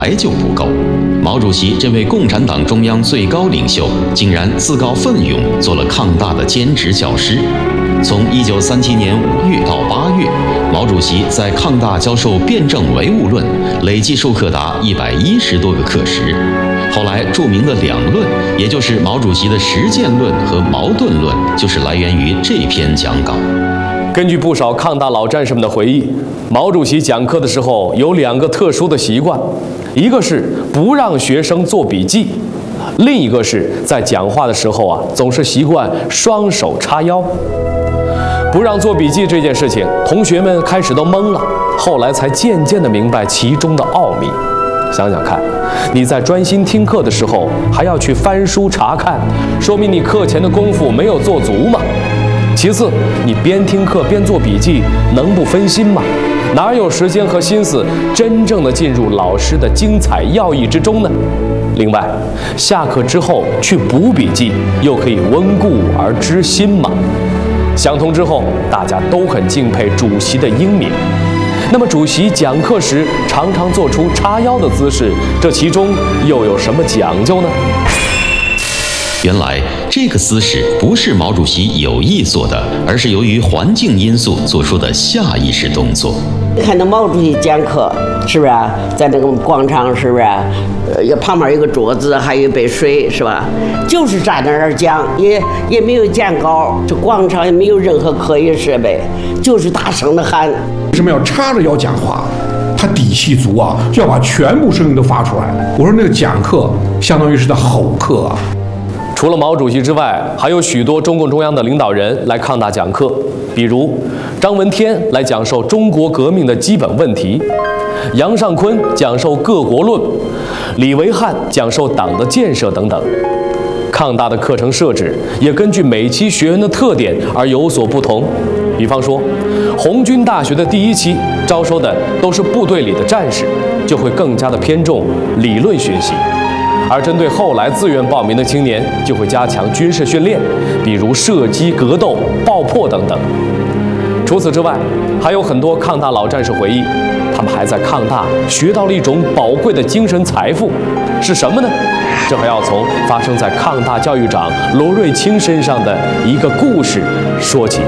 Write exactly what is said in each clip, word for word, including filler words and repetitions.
还就不够。毛主席这位共产党中央最高领袖，竟然自告奋勇做了抗大的兼职教师。从一九三七年五月到八月，毛主席在抗大教授辩证唯物论，累计授课达一百一十多个课时。后来著名的两论，也就是毛主席的实践论和矛盾论，就是来源于这篇讲稿。 根据不少抗大老战士们的回忆，毛主席讲课的时候有两个特殊的习惯，一个是不让学生做笔记，另一个是在讲话的时候啊，总是习惯双手叉腰。不让做笔记这件事情，同学们开始都懵了，后来才渐渐地明白其中的奥秘。想想看，你在专心听课的时候还要去翻书查看，说明你课前的功夫没有做足嘛。其次，你边听课边做笔记，能不分心吗？哪有时间和心思真正的进入老师的精彩要义之中呢？另外，下课之后去补笔记，又可以温故而知新嘛。想通之后，大家都很敬佩主席的英明。那么，主席讲课时常常做出叉腰的姿势，这其中又有什么讲究呢？ 原来这个姿势不是毛主席有意做的，而是由于环境因素做出的下意识动作。 看到毛主席讲课，是不是啊？在那个广场，是不是啊？呃，有旁边有个桌子，还有一杯水，是吧？就是站在那儿讲，也也没有讲稿，这广场也没有任何科研设备，就是大声的喊。 为什么要叉着腰讲话？他底气足啊，就要把全部声音都发出来。我说那个讲课相当于是在吼课啊。 除了毛主席之外，还有许多中共中央的领导人来抗大讲课，比如张闻天来讲授中国革命的基本问题，杨尚昆讲授各国论，李维汉讲授党的建设等等。抗大的课程设置也根据每期学员的特点而有所不同。比方说，红军大学的第一期招收的都是部队里的战士，就会更加的偏重理论学习。而针对后来自愿报名的青年，就会加强军事训练，比如射击、格斗、爆破等等。除此之外，还有很多抗大老战士回忆，他们还在抗大学到了一种宝贵的精神财富，是什么呢？这还要从发生在抗大教育长罗瑞卿身上的一个故事说起。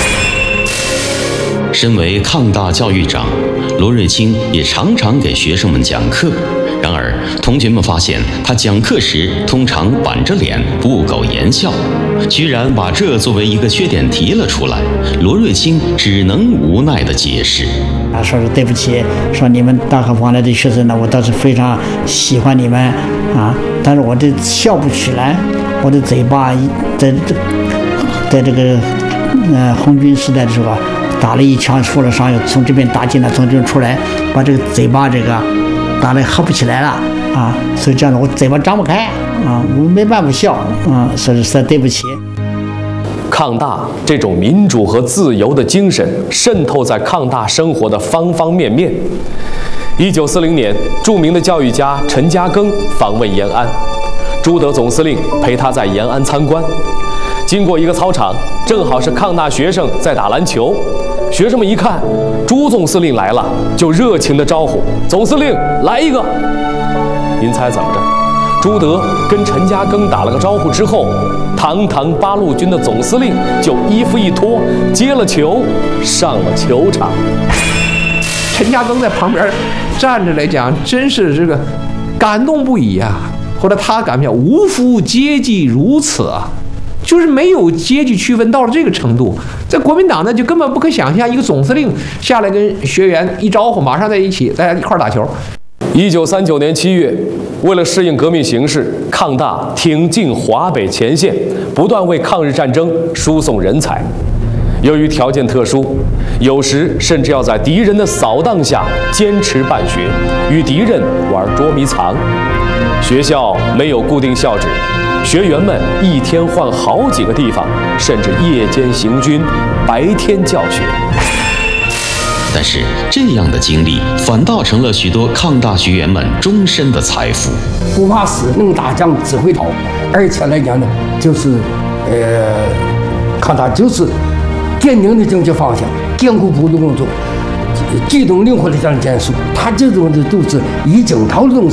身为抗大教育长，罗瑞卿也常常给学生们讲课。然而，同学们发现他讲课时通常板着脸，不苟言笑，居然把这作为一个缺点提了出来。罗瑞卿只能无奈地解释：“ 啊，说是对不起，说你们大河旁来的学生呢，我倒是非常喜欢你们啊，但是我这笑不起来，我的嘴巴在这，在这个呃红军时代的时候啊，打了一枪受了伤，又从这边打进来，从这边出来，把这个嘴巴这个。”打得合不起来了啊，所以这样的我嘴巴张不开啊，我没办法笑啊，所以实在对不起。 抗大这种民主和自由的精神渗透在抗大生活的方方面面。一九四零年，著名的教育家陈嘉庚访问延安，朱德总司令陪他在延安参观。经过一个操场，正好是抗大学生在打篮球。学生们一看朱总司令来了，就热情地招呼：“总司令，来一个！”您猜怎么着？朱德跟陈嘉庚打了个招呼之后，堂堂八路军的总司令就衣服一脱，接了球，上了球场。 陈嘉庚在旁边站着来讲，真是这个感动不已啊！或者他感觉无夫阶级如此啊！就是没有阶级区分到了这个程度，在国民党呢就根本不可想象，一个总司令下来跟学员一招呼，马上在一起，大家一块打球。 一九三九年七月，为了适应革命形势，抗大挺进华北前线，不断为抗日战争输送人才。由于条件特殊，有时甚至要在敌人的扫荡下坚持办学，与敌人玩捉迷藏。学校没有固定校址，学员们一天换好几个地方，甚至夜间行军，白天教学。 但是这样的经历反倒成了许多抗大学员们终身的财富。 不怕死，能打仗，只会逃，而且来讲呢，就是呃，抗大就是坚定的政治方向，艰苦朴的工作， 机动灵活的这样讲述，他这种的都是一整套的东西。